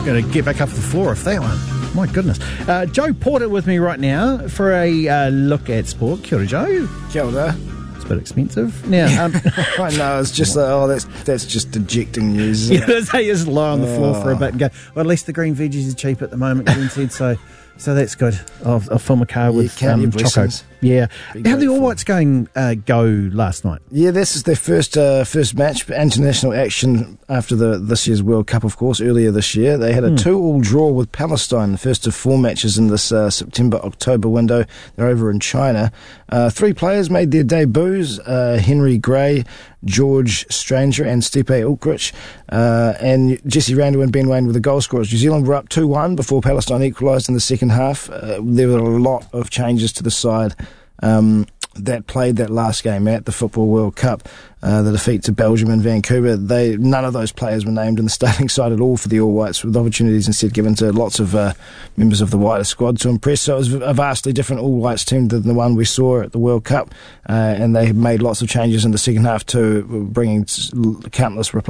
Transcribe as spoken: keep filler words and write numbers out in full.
going to get back off the floor off that one. My goodness. Uh, Joe Porter with me right now for a uh, look at sport. Kia ora, Joe. Kia ora. It's a bit expensive. Now, um, I know, it's just like, oh, that's that's just dejecting news, isn't yeah, it? they just lie on the floor Oh. for a bit and go, well, at least the green veggies are cheap at the moment, Glenn said, so so that's good. I'll, I'll film a car with count um, your Choco. blessings. Yeah. Be How did the All grateful. Whites going uh, go last night? Yeah, this is their first uh, first match, international action after the this year's World Cup, of course, earlier this year. They had a Hmm. two-all draw with Palestine, the first of four matches in this uh, September-October window. They're over in China. Uh, three players made their debuts, uh, Henry Gray, George Stranger and Stipe Ulkrich, uh, and Jesse Randall and Ben Waine were the goal scorers. New Zealand were up two one before Palestine equalised in the second half. Uh, there were a lot of changes to the side um, that played that last game at the Football World Cup. Uh, the defeat to Belgium and Vancouver, they none of those players were named in the starting side at all for the All Whites, with opportunities instead given to lots of uh, members of the wider squad to impress. So it was a vastly different All Whites team than the one we saw at the World Cup, uh, and they made lots of changes in the second half too, bringing countless replacements.